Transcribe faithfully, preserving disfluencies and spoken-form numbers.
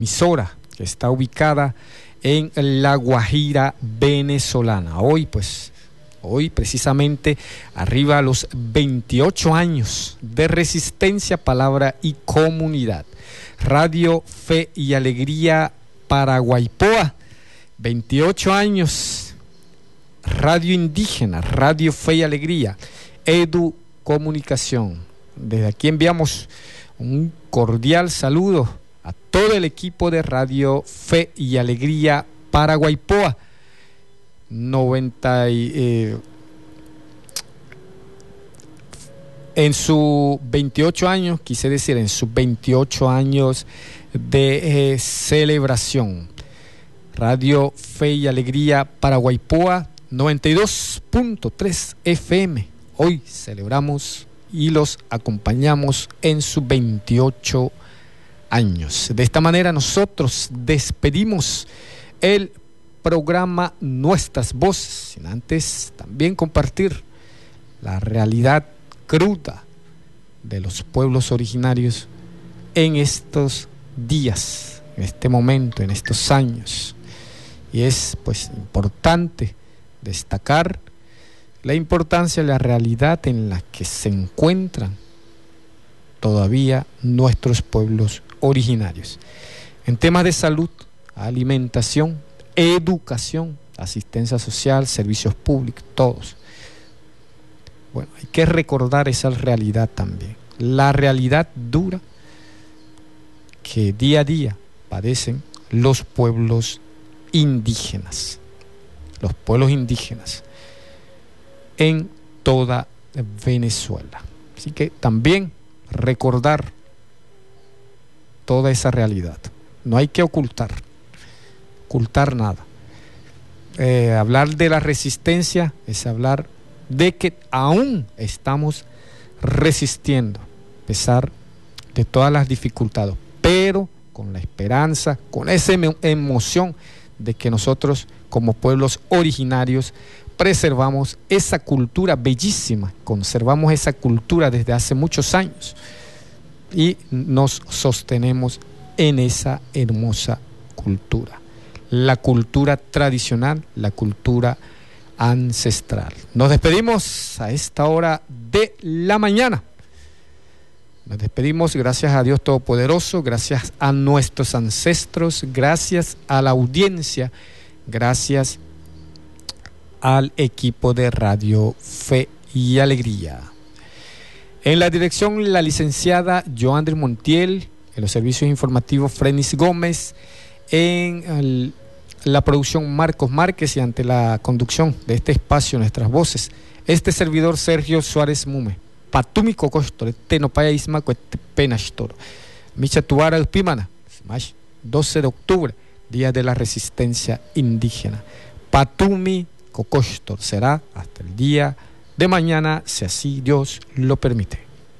emisora que está ubicada en La Guajira venezolana. Hoy, pues, hoy precisamente arriba a los veintiocho años de resistencia, palabra y comunidad. Radio Fe y Alegría Paraguaypoa, veintiocho años. Radio Indígena, Radio Fe y Alegría, Edu Comunicación. Desde aquí enviamos un cordial saludo a todo el equipo de Radio Fe y Alegría Paraguaypoa. noventa y, eh, en sus veintiocho años, quise decir, en sus veintiocho años de eh, celebración. Radio Fe y Alegría Paraguaypoa, noventa y dos punto tres F M. Hoy celebramos y los acompañamos en sus veintiocho años. De esta manera nosotros despedimos el programa Nuestras Voces, sin antes también compartir la realidad cruda de los pueblos originarios en estos días, en este momento, en estos años. Y es pues importante destacar la importancia de la realidad en la que se encuentran todavía nuestros pueblos originarios. En temas de salud, alimentación, educación, asistencia social, servicios públicos, todos. Bueno, hay que recordar esa realidad también. La realidad dura que día a día padecen los pueblos indígenas. Los pueblos indígenas en toda Venezuela. Así que también recordar toda esa realidad. No hay que ocultar, ocultar nada. Eh, hablar de la resistencia es hablar de que aún estamos resistiendo, a pesar de todas las dificultades, pero con la esperanza, con esa emoción de que nosotros como pueblos originarios preservamos esa cultura bellísima, conservamos esa cultura desde hace muchos años y nos sostenemos en esa hermosa cultura, la cultura tradicional, la cultura ancestral. Nos despedimos a esta hora de la mañana. Nos despedimos, gracias a Dios Todopoderoso, gracias a nuestros ancestros, gracias a la audiencia, gracias al equipo de Radio Fe y Alegría. En la dirección, la licenciada Joandri Montiel, en los servicios informativos Frenis Gómez, en el, la producción Marcos Márquez y ante la conducción de este espacio, Nuestras Voces, este servidor Sergio Suárez Mume. Patumi Cocostor, Tenopaya Isma, Penastor. Micha Tuara el Pimana, doce de octubre, Día de la Resistencia Indígena. Patumi Cocostor será hasta el día de mañana, si así Dios lo permite.